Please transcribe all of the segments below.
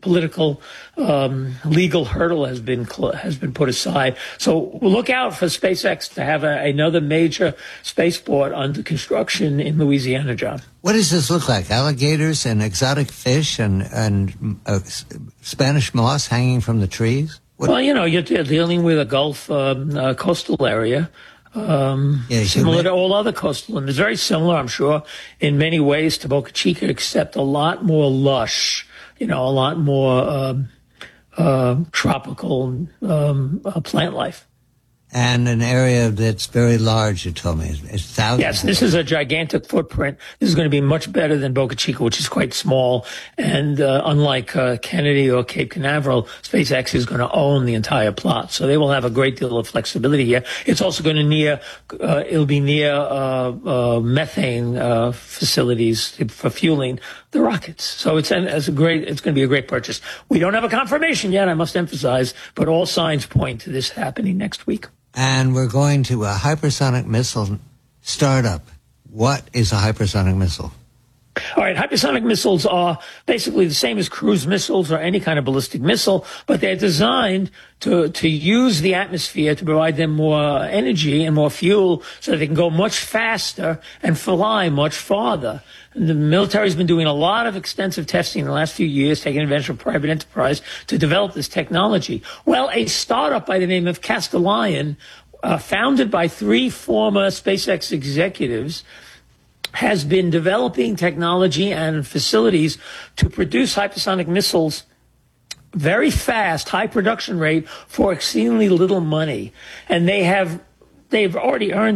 political, legal hurdle has been put aside. So look out for SpaceX to have another major spaceport under construction in Louisiana, John. What does this look like? Alligators and exotic fish and Spanish moss hanging from the trees? Well, you're dealing with a Gulf coastal area. Similar to all other coastal, and it's very similar, I'm sure, in many ways to Boca Chica, except a lot more lush, a lot more tropical plant life. And an area that's very large, you told me. It's thousands. Yes, this is a gigantic footprint. This is going to be much better than Boca Chica, which is quite small. And unlike Kennedy or Cape Canaveral, SpaceX is going to own the entire plot. So they will have a great deal of flexibility here. It's also going to it'll be near methane facilities for fueling the rockets. So it's going to be a great purchase. We don't have a confirmation yet, I must emphasize, but all signs point to this happening next week. And we're going to a hypersonic missile startup. What is a hypersonic missile? All right, hypersonic missiles are basically the same as cruise missiles or any kind of ballistic missile, but they're designed to use the atmosphere to provide them more energy and more fuel so that they can go much faster and fly much farther. The military's been doing a lot of extensive testing in the last few years, taking advantage of private enterprise to develop this technology. Well, a startup by the name of Castelion, founded by 3 former SpaceX executives, has been developing technology and facilities to produce hypersonic missiles very fast, high production rate for exceedingly little money. And they've already earned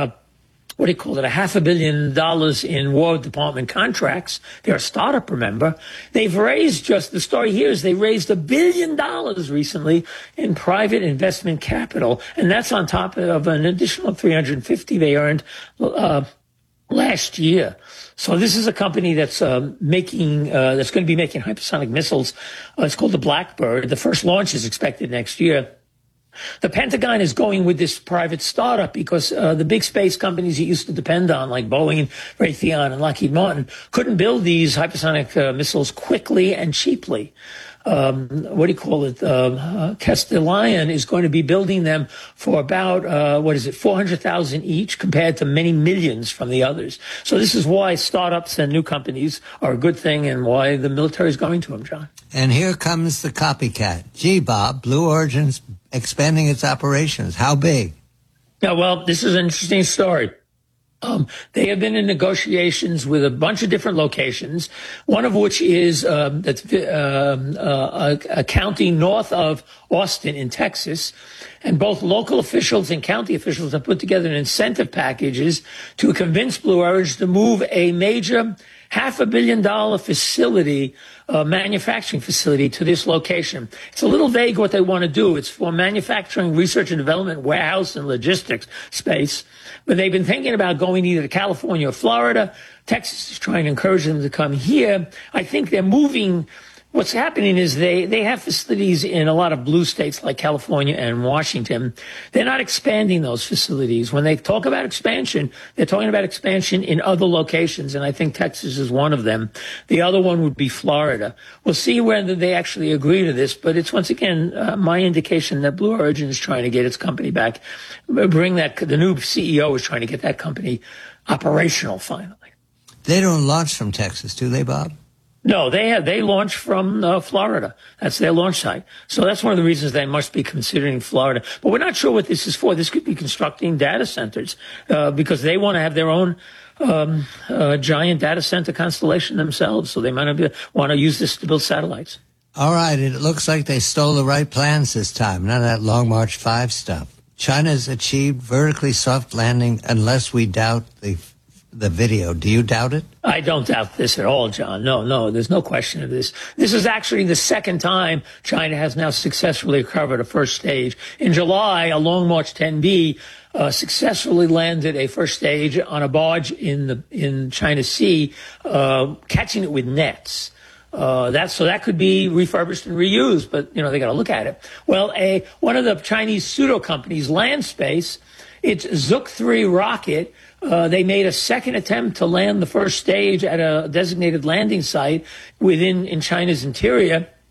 $500 million in War Department contracts. They're a startup, remember. They've raised the story here is they raised $1 billion recently in private investment capital. And that's on top of an additional 350 they earned last year. So this is a company that's going to be making hypersonic missiles. It's called the Blackbird. The first launch is expected next year. The Pentagon is going with this private startup because the big space companies it used to depend on, like Boeing, Raytheon, and Lockheed Martin, couldn't build these hypersonic missiles quickly and cheaply. Castelion is going to be building them for about, $400,000 each compared to many millions from the others. So this is why startups and new companies are a good thing and why the military is going to them, John. And here comes the copycat. Gee, Bob, Blue Origin's expanding its operations. How big? Yeah, well, this is an interesting story. They have been in negotiations with a bunch of different locations, one of which is a county north of Austin in Texas. And both local officials and county officials have put together incentive packages to convince Blue Origin to move a major $500 million facility, manufacturing facility to this location. It's a little vague what they want to do. It's for manufacturing, research and development, warehouse and logistics space. But they've been thinking about going either to California or Florida. Texas is trying to encourage them to come here. I think they're moving. What's happening is they have facilities in a lot of blue states like California and Washington. They're not expanding those facilities. When they talk about expansion, they're talking about expansion in other locations, and I think Texas is one of them. The other one would be Florida. We'll see whether they actually agree to this, but it's once again my indication that Blue Origin is trying to get its company back, the new CEO is trying to get that company operational finally. They don't launch from Texas, do they, Bob? No, they launch from Florida. That's their launch site. So that's one of the reasons they must be considering Florida. But we're not sure what this is for. This could be constructing data centers because they want to have their own giant data center constellation themselves. So they might want to use this to build satellites. All right. It looks like they stole the right plans this time. None of that Long March 5 stuff. China's achieved vertically soft landing unless we doubt the video. Do you doubt it? I don't doubt this at all, John. No, there's no question of this. This is actually the second time China has now successfully recovered a first stage. In July, a Long March 10B successfully landed a first stage on a barge in China Sea, catching it with nets. That could be refurbished and reused, but they got to look at it. Well, one of the Chinese pseudo companies, Landspace, its Zhuk 3 rocket. They made a second attempt to land the first stage at a designated landing site in China's interior.